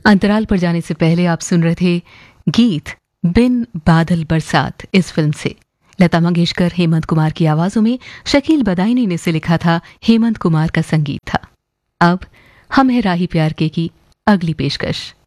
अंतराल पर जाने से पहले आप सुन रहे थे गीत बिन बादल बरसात इस फिल्म से। लता मंगेशकर, हेमंत कुमार की आवाजों में शकील बदायूनी ने इसे लिखा था, हेमंत कुमार का संगीत था। अब हम है राही प्यार के की अगली पेशकश।